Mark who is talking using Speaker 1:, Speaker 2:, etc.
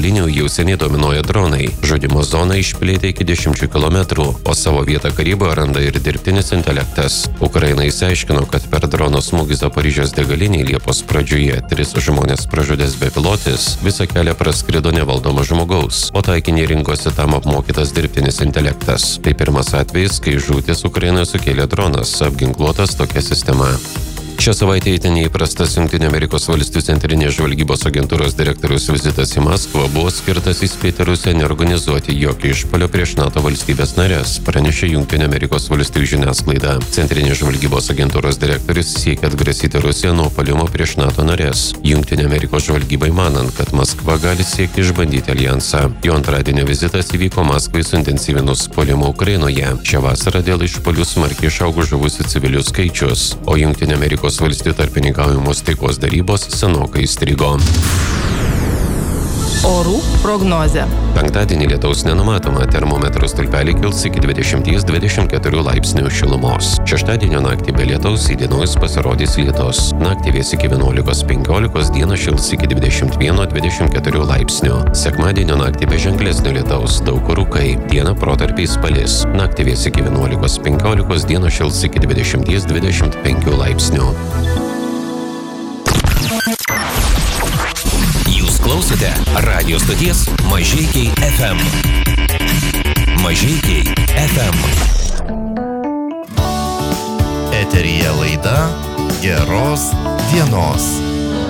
Speaker 1: linijų jau seniai dominuoja dronai. Žudimo zoną išplėtė iki 10 km, o savo vietą karyboje randa ir dirbtinis intelektas. Ukraina įsiaiškino, kad per drono smūgį Zaporižės degalinėje Liepos pradžioje 3 žmonės pražudęs bepilotis visą kelią praskrido nevaldomo žmogaus, o taikinį rinkosi tam apmokytas dirbtinis intelektas. Tai pirmas atvejis, kai žūtis Ukrainoje sukėlė dronas, apginkluotas tokia sistema. Šią savaitę itin neįprastas Jungtinių Amerikos valstijų centrinės žvalgybos agentūros direktoriaus vizitas į Maskvą buvo skirtas įspėti Rusiją neorganizuoti jokio išpuolio prieš NATO valstybės narės, pranešė Jungtinių Amerikos valstijų žiniasklaida. Centrinės žvalgybos agentūros direktorius siekia atgrasyti Rusiją nuo puolimo prieš NATO narės. Jungtinių Amerikos žvalgybai manant, kad Maskva gali siekti išbandyti alijansą. Jo antradienio vizitas įvyko Maskvai suintensyvinus puolimą Ukrainoje. Šią vasarą dėl išpuolių smarkiai išaugo žuvusių civilių skaičius, o Jungtinių Amerikos valstijų tarpininkaujamos taikos darybos senokai įstrigo.
Speaker 2: Orų prognozė.
Speaker 1: Penktadienį lietaus nenumatoma, termometro stulpeliai kils iki 20-24 laipsnių šilumos. Šeštadienio naktį be lietaus įdienojus pasirodys lietus. Naktį vės iki 11-15, dieną šils iki 21-24 laipsnių. Sekmadienio naktį be ženklesnio lietaus, daug kur rūkai, dieną protarpiais palis. Naktį vės iki 11-15, dieną šils iki 20-25 laipsnių.
Speaker 3: Klausote radio stoties Mažeikiai FM. Mažeikiai FM.
Speaker 4: Eteryje laida Geros dienos.